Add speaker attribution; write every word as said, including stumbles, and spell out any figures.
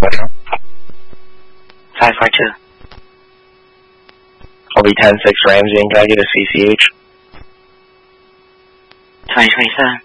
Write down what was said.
Speaker 1: five four two.
Speaker 2: I'll be ten six Ramsey, and can I get a C C H?
Speaker 1: twenty twenty-seven.